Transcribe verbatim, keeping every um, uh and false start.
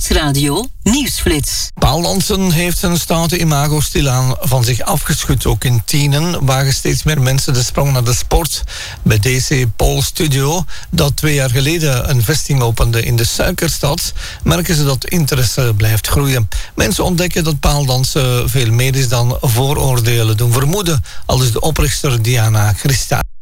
Nieuwsradio Nieuwsflits. Paaldansen heeft zijn stoute imago stilaan van zich afgeschud. Ook in Tienen wagen steeds meer mensen de sprong naar de sport. Bij D C Pole Studio, dat twee jaar geleden een vesting opende in de Suikerstad, merken ze dat interesse blijft groeien. Mensen ontdekken dat paaldansen veel meer is dan vooroordelen doen vermoeden, al is de oprichter Diana Christa.